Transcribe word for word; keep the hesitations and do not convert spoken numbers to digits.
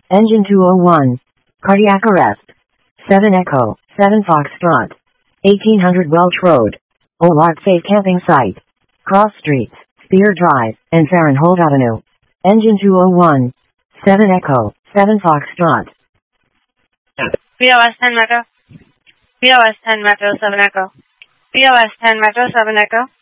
Engine two oh one. Cardiac arrest. seven Echo, seven Foxtrot. eighteen hundred Welch Road. Olart Safe Camping Site. Cross Streets, Spear Drive, and Farrenhold Avenue. Engine two oh one. seven Echo, seven Foxtrot. P O S ten Metro. P O S ten Metro, seven Echo. P O S ten Metro, seven Echo.